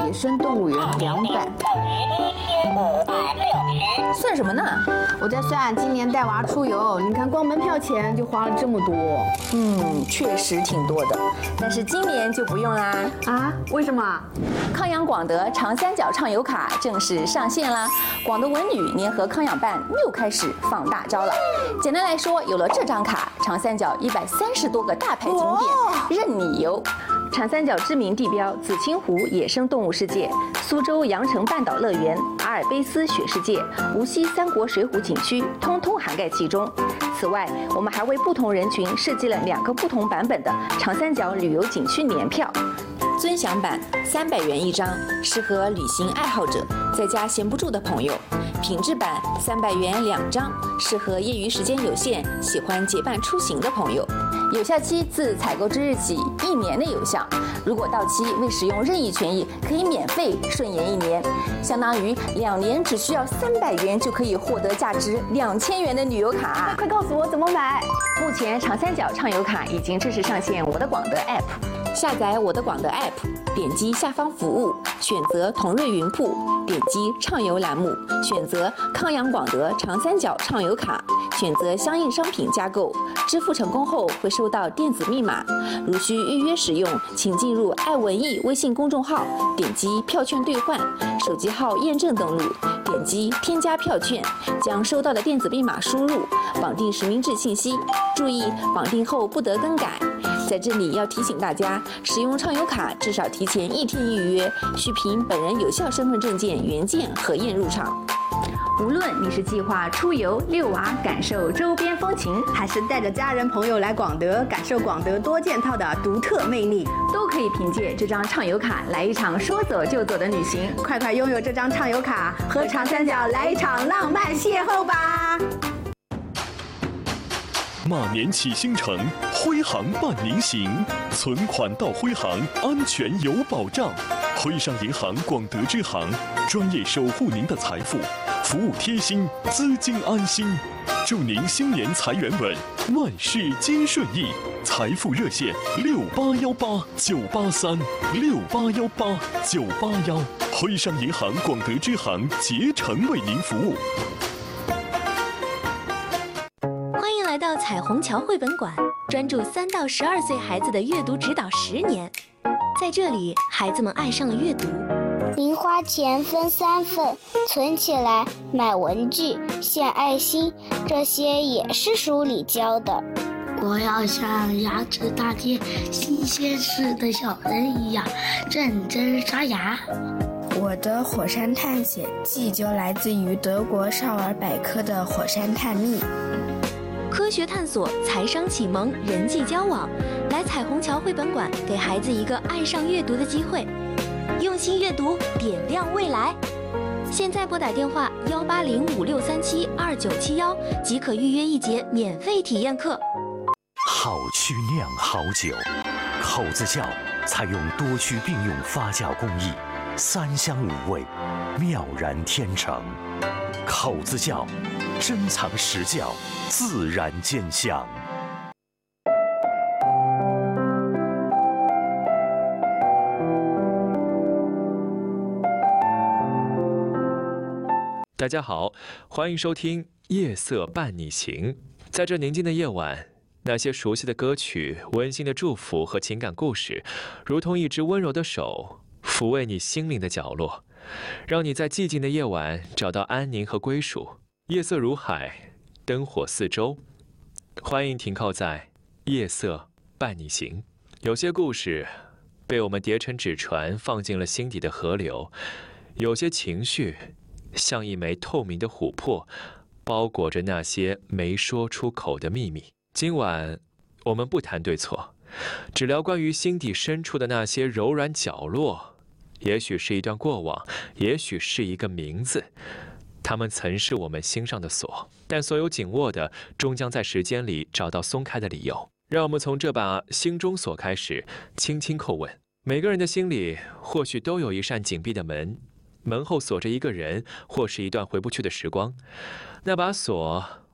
野生动物园2版。 算什么呢？ 我在算今年带娃出游，你看光门票钱就花了这么多。 确实挺多的，但是今年就不用啦。 啊？为什么？ 康养广德长三角畅游卡正式上线啦！广德文旅联合康养办又开始放大招了。简单来说，有了这张卡，长三角130多个大牌景点任你游。长三角知名地标紫青湖野生动物世界、苏州羊城半岛乐园、阿尔卑斯雪世界、无锡三国水浒景区，通通涵盖其中。此外，我们还为不同人群设计了2个不同版本的长三角旅游景区年票。尊享版300元一张，适合旅行爱好者，在家闲不住的朋友；品质版300元2张，适合业余时间有限、喜欢结伴出行的朋友。有效期自采购之日起1年内有效，如果到期未使用任意权益，可以免费顺延1年，相当于2年只需要300元就可以获得价值2000元的旅游卡。 快告诉我怎么买！ 目前长三角畅游卡已经正式上线我的广德 App， 下载我的广德 App， 点击下方服务，选择同瑞云铺，点击畅游栏目，选择康养广德长三角畅游卡，选择相应商品加购，支付成功后会收到电子密码。如需预约使用，请进入爱文艺微信公众号，点击票券兑换，手机号验证登录，点击添加票券，将收到的电子密码输入，绑定实名制信息。注意，绑定后不得更改。在这里要提醒大家，使用畅游卡至少提前1天预约，需凭本人有效身份证件原件核验入场。无论你是计划出游遛娃，感受周边风情， 还是带着家人朋友来广德，感受广德多件套的独特魅力， 都可以凭借这张畅游卡来一场说走就走的旅行。 快快拥有这张畅游卡，和长三角来一场浪漫邂逅吧！ 马年启星城，徽行伴您行，存款到徽行，安全有保障。徽商银行广德支行，专业守护您的财富，服务贴心，资金安心。祝您新年财源稳，万事皆顺意。财富热线6818-983，6818-981，徽商银行广德支行竭诚为您服务。 欢迎来到彩虹桥绘本馆，专注3到12岁孩子的阅读指导10年。在这里，孩子们爱上了阅读。 零花钱分3份，存起来买文具、献爱心，这些也是书里教的。 我要像牙齿大街新鲜市的小人一样认真刷牙。 我的火山探险记就来自于德国少儿百科的火山探秘。 科学探索、财商启蒙、人际交往，来彩虹桥绘本馆，给孩子一个爱上阅读的机会。用心阅读，点亮未来。现在拨打电话18056372971，即可预约1节免费体验课。 好曲酿好酒，口子窖采用多区并用发酵工艺，3香5味，妙然天成。口子窖，珍藏实窖，自然见香。 大家好，欢迎收听《夜色伴你行》。在这宁静的夜晚，那些熟悉的歌曲、温馨的祝福和情感故事，如同一只温柔的手，抚慰你心灵的角落，让你在寂静的夜晚找到安宁和归属。夜色如海，灯火四周，欢迎停靠在《夜色伴你行》。有些故事被我们叠成纸船，放进了心底的河流；有些情绪像一枚透明的琥珀，包裹着那些没说出口的秘密。今晚我们不谈对错，只聊关于心底深处的那些柔软角落。也许是一段过往，也许是一个名字，它们曾是我们心上的锁，但所有紧握的终将在时间里找到松开的理由。让我们从这把心中锁开始，轻轻叩问。每个人的心里或许都有一扇紧闭的门，门后锁着一个人，或是一段回不去的时光。那把锁